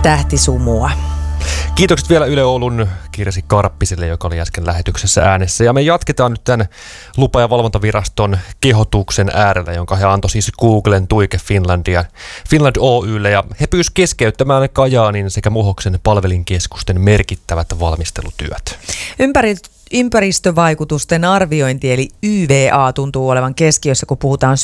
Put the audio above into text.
tähtisumua. Kiitokset vielä Yle Oulun Kirsi Karppiselle, joka oli äsken lähetyksessä äänessä. Ja me jatketaan nyt tämän lupa- ja valvontaviraston kehotuksen äärellä, jonka he antoi siis Googlen, Tuike Finland Oy:lle. Ja he pyysivät keskeyttämään Kajaanin sekä Muhoksen palvelinkeskusten merkittävät valmistelutyöt. Ympäristövaikutusten arviointi eli YVA tuntuu olevan keskiössä, kun puhutaan